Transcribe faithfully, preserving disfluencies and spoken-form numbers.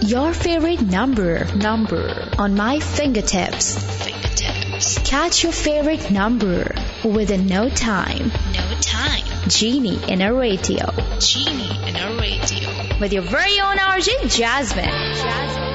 Your favorite number, number on my fingertips. Fingertips. Catch your favorite number within no time. No time. Genie in a radio. Genie in a radio. With your very own R J, Jasmine. Jasmine.